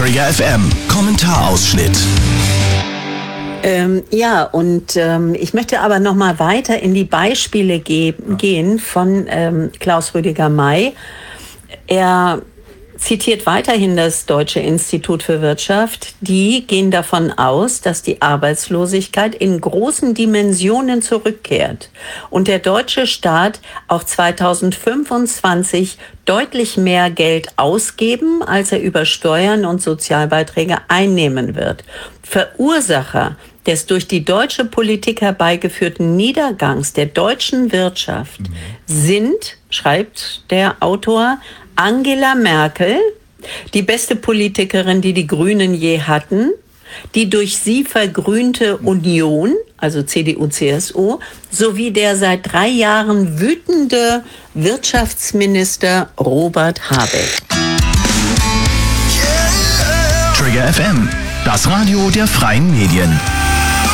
Trigger FM Kommentarausschnitt. Ich möchte aber noch mal weiter in die Beispiele gehen von Klaus Rüdiger May. Er zitiert weiterhin das Deutsche Institut für Wirtschaft. Die gehen davon aus, dass die Arbeitslosigkeit in großen Dimensionen zurückkehrt und der deutsche Staat auch 2025 deutlich mehr Geld ausgeben, als er über Steuern und Sozialbeiträge einnehmen wird. Verursacher des durch die deutsche Politik herbeigeführten Niedergangs der deutschen Wirtschaft sind, schreibt der Autor, Angela Merkel, die beste Politikerin, die die Grünen je hatten, die durch sie vergrünte Union, also CDU, CSU, sowie der seit 3 Jahren wütende Wirtschaftsminister Robert Habeck. Trigger FM, das Radio der freien Medien.